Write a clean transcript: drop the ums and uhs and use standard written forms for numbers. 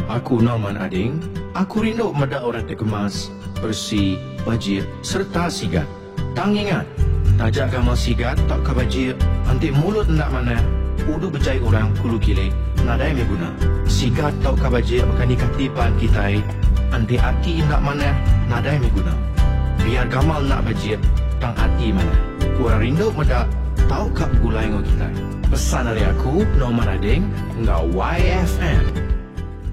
Aku Norman Ading. Aku rindu medak orang terkemas, bersih, bajir serta sigat. Tang ingat, tajak gamal sigat tak ke bajir, antik mulut nak mana, udu berjai orang kulu kilik, nadai me guna. Sigat tak ke bajir bukan dikatipan kita, antik hati nak mana, nadai me guna. Biar gamal nak bajir, tang hati mana. Kurang rindu medak, tau kap gulai ngau kita. Pesan dari aku, Norman Ading, ngau YFM.